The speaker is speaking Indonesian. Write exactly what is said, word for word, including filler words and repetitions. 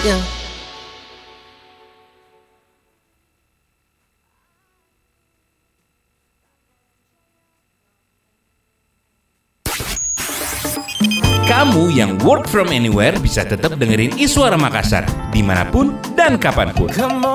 Ya. Kamu yang work from anywhere bisa tetap dengerin Iswara Makassar dimanapun dan kapanpun.